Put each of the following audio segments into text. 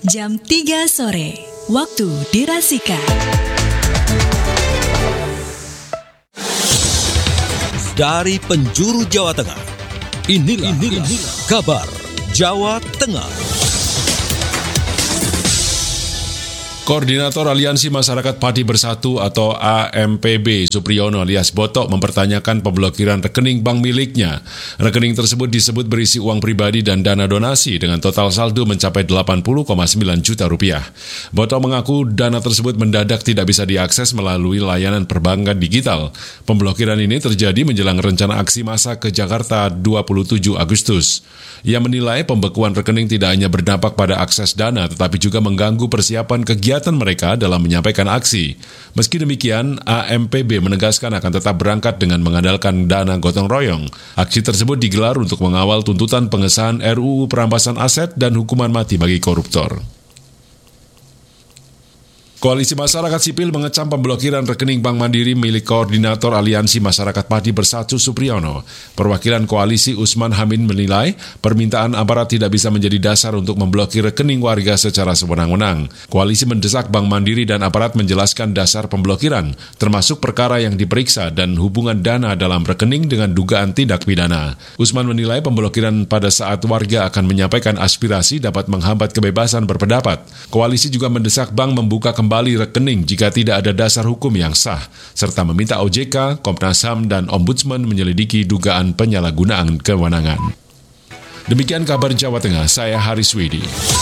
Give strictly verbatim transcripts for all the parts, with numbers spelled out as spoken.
jam tiga sore, waktu dirasika. Dari penjuru Jawa Tengah, inilah, inilah, inilah kabar Jawa Tengah. Koordinator Aliansi Masyarakat Padi Bersatu atau A M P B Supriyono alias Botok mempertanyakan pemblokiran rekening bank miliknya. Rekening tersebut disebut berisi uang pribadi dan dana donasi dengan total saldo mencapai delapan puluh koma sembilan juta rupiah. Botok mengaku dana tersebut mendadak tidak bisa diakses melalui layanan perbankan digital. Pemblokiran ini terjadi menjelang rencana aksi massa ke Jakarta dua puluh tujuh Agustus. Ia menilai pembekuan rekening tidak hanya berdampak pada akses dana tetapi juga mengganggu persiapan kegiatan mereka dalam menyampaikan aksi. Meski demikian, A M P B menegaskan akan tetap berangkat dengan mengandalkan dana gotong royong. Aksi tersebut digelar untuk mengawal tuntutan pengesahan R U U perampasan aset dan hukuman mati bagi koruptor. Koalisi Masyarakat Sipil mengecam pemblokiran rekening Bank Mandiri milik Koordinator Aliansi Masyarakat Padi Bersatu Supriyono. Perwakilan koalisi Usman Hamid menilai permintaan aparat tidak bisa menjadi dasar untuk memblokir rekening warga secara sewenang-wenang. Koalisi mendesak Bank Mandiri dan aparat menjelaskan dasar pemblokiran, termasuk perkara yang diperiksa dan hubungan dana dalam rekening dengan dugaan tindak pidana. Usman menilai pemblokiran pada saat warga akan menyampaikan aspirasi dapat menghambat kebebasan berpendapat. Koalisi juga mendesak bank membuka kembali kembali rekening jika tidak ada dasar hukum yang sah, serta meminta O J K, Komnas H A M, dan Ombudsman menyelidiki dugaan penyalahgunaan kewenangan. Demikian kabar Jawa Tengah, saya Haris Widi.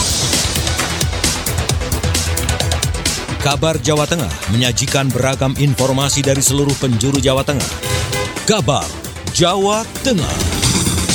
Kabar Jawa Tengah menyajikan beragam informasi dari seluruh penjuru Jawa Tengah. Kabar Jawa Tengah.